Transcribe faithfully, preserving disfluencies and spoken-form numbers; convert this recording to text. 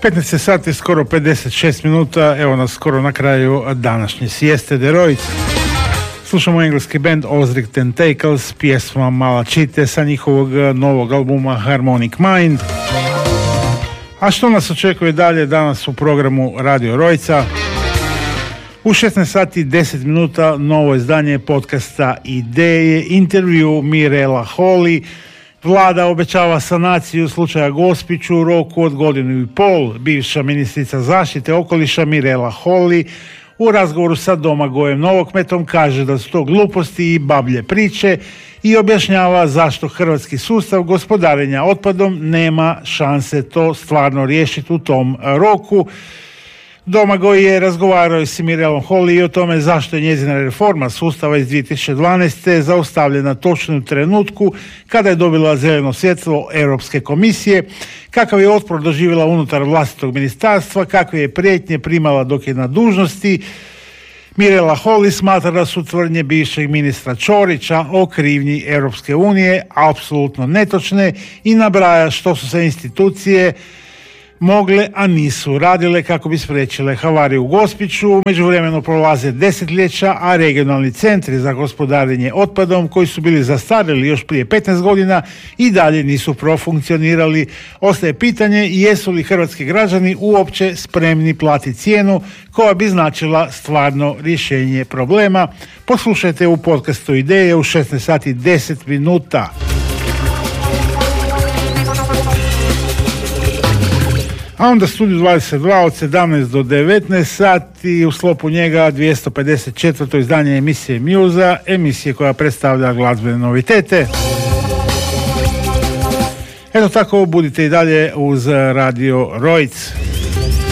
petnaest sati, skoro pedeset šest minuta, evo nas skoro na kraju današnje sijeste de Rojic. Slušamo engleski band Ozric Tentacles, pjesma Mala Čite sa njihovog novog albuma Harmonic Mind. A što nas očekuje dalje danas u programu Radio Rojca? U šesnaest sati deset minuta novo izdanje podcasta Ideje, intervju Mirela Holy. Vlada obećava sanaciju slučaja Gospić u roku od godinu i pol. Bivša ministrica zaštite okoliša Mirela Holy u razgovoru sa Domagojem Novokmetom kaže da su to gluposti i bablje priče i objašnjava zašto hrvatski sustav gospodarenja otpadom nema šanse to stvarno riješiti u tom roku. Domagoj je razgovarao i s Mirelom Holy i o tome zašto je njezina reforma sustava iz dvije tisuće dvanaeste. zaustavljena točno u trenutku kada je dobila zeleno svjetlo Europske komisije, kakav je otpor doživjela unutar vlastitog ministarstva, kakve je prijetnje primala dok je na dužnosti. Mirela Holy smatra da su tvrdnje bivšeg ministra Ćorića o krivnji Europske unije apsolutno netočne i nabraja što su se institucije mogle, a nisu radile kako bi spriječile havariju u Gospiću. U međuvremenu prolaze desetljeća, a regionalni centri za gospodarenje otpadom koji su bili zastarjeli još prije petnaest godina i dalje nisu profunkcionirali. Ostaje pitanje jesu li hrvatski građani uopće spremni platiti cijenu koja bi značila stvarno rješenje problema. Poslušajte u podcastu Ideje u šesnaest sati deset minuta. A onda Studio dvadeset dva od sedamnaest do devetnaest sati, u sklopu njega dvjesto pedeset četvrto izdanje emisije Muza, emisije koja predstavlja glazbene novitete. Eto tako, budite i dalje uz Radio Rojc.